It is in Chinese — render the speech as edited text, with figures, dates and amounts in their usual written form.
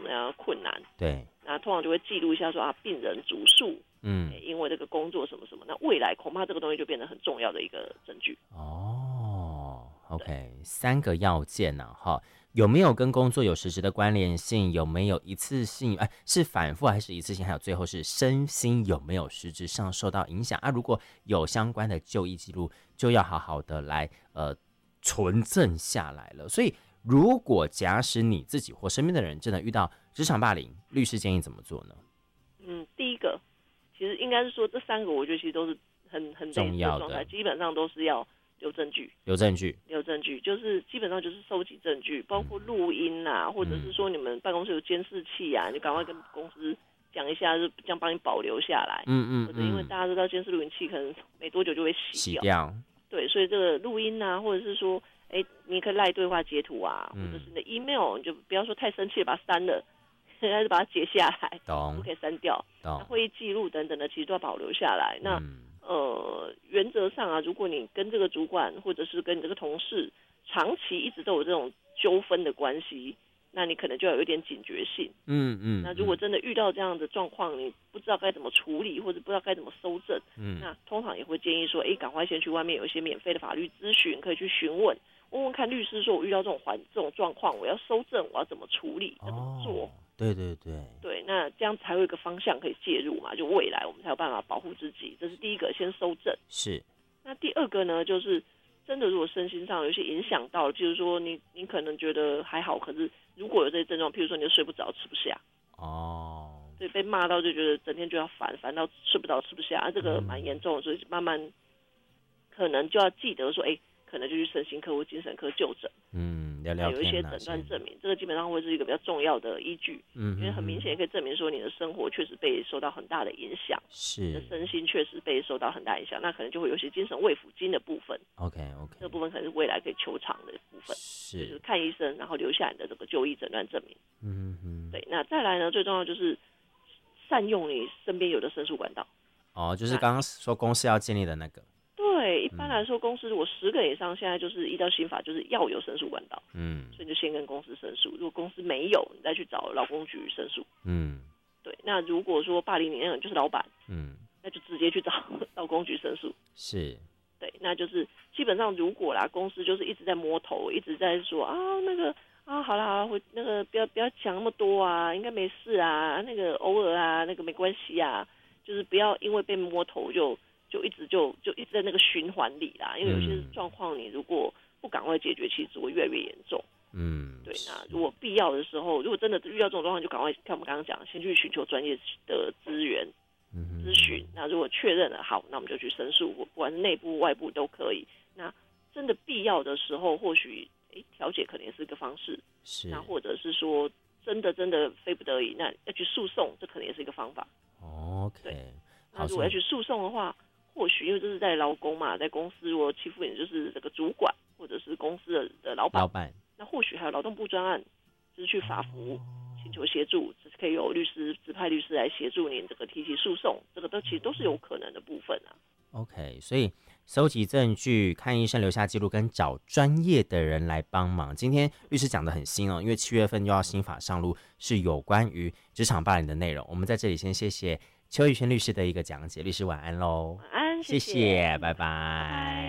么样的困难， 对， 那通常就会记录一下说啊，病人主诉，因为这个工作什么什么，那未来恐怕这个东西就变得很重要的一个证据。 哦，OK，三个要件呢，哈，有没有跟工作有实质的关联性？有没有一次性？是反复还是一次性？还有最后是身心有没有实质上受到影响啊？如果有相关的就医记录，就要好好的来存证下来了。所以，如果假使你自己或身边的人真的遇到职场霸凌，律师建议怎么做呢？ 第一个，其实应该是说这三个，我觉得其实都是很重要的状态，基本上都是要留证据，留证据就是基本上就是收集证据，包括录音啊，或者是说你们办公室有监视器啊，你赶快跟公司讲一下，就这样帮你保留下来。或者因为大家知道监视录音器可能没多久就会洗掉。对，所以这个录音啊，或者是说，你可以赖对话截图啊，或者是你的 email， 你就不要说太生气把它删了，还是把它截下来，不可以删掉。那会议记录等等的，其实都要保留下来。那原则上啊，如果你跟这个主管或者是跟你这个同事长期一直都有这种纠纷的关系，那你可能就要有一点警觉性。那如果真的遇到这样的状况，你不知道该怎么处理，或者不知道该怎么搜证，那通常也会建议说，赶快先去外面有一些免费的法律咨询，可以去询问看律师，说我遇到这种状况，我要搜证，我要怎么处理，要怎么做。对，那这样才有一个方向可以介入嘛，就未来我们才有办法保护自己。这是第一个，先搜证。是。那第二个呢，就是真的如果身心上有些影响到了，譬如说你可能觉得还好，可是如果有这些症状，譬如说你就睡不着、吃不下，对，被骂到就觉得整天就要烦到睡不着、吃不下，这个蛮严重的，所以慢慢可能就要记得说，可能就去身心科或精神科就诊。聊聊天，有一些诊断证明，这个基本上会是一个比较重要的依据。因为很明显也可以证明说你的生活确实被受到很大的影响，你的身心确实被受到很大影响，那可能就会有一些精神慰抚金的部分。OK， 这个部分可能是未来可以求偿的部分，就是看医生，然后留下你的这个就医诊断证明。对，那再来呢，最重要就是善用你身边有的申诉管道。就是刚刚说公司要建立的那个。对，一般来说，公司如果10个以上，现在就是依照新法，就是要有申诉管道。所以你就先跟公司申诉，如果公司没有，你再去找劳工局申诉。对。那如果说霸凌你那个人就是老板，那就直接去找劳工局申诉。是。对，那就是基本上如果啦，公司就是一直在摸头，一直在说好啦，我那个不要讲那么多啊，应该没事啊，那个偶尔啊，那个没关系啊，就是不要因为被摸头就一直在那个循环里啦，因为有些状况你如果不赶快解决，其实只会越来越严重。对。那如果必要的时候，如果真的遇到这种状况，就赶快像我们刚刚讲，先去寻求专业的资源咨询。那如果确认了，好，那我们就去申诉，不管是内部外部都可以。那真的必要的时候，或许调解可能也是一个方式。是。那或者是说真的非不得已，那要去诉讼，这可能也是一个方法。OK。对。那如果要去诉讼的话，或许因为这是在劳工嘛，在公司如果欺负你就是这个主管或者是公司的老板，那或许还有劳动部专案，就是去法服请求协助，这是可以有指派律师来协助您这个提起诉讼，这个其实都是有可能的部分啊。OK， 所以搜集证据、看医生、留下记录跟找专业的人来帮忙。今天律师讲得很新因为7月份又要新法上路，是有关于职场霸凌的内容。我们在这里先谢谢邱玉轩律师的一个讲解，律师晚安喽。晚安，谢谢，拜拜。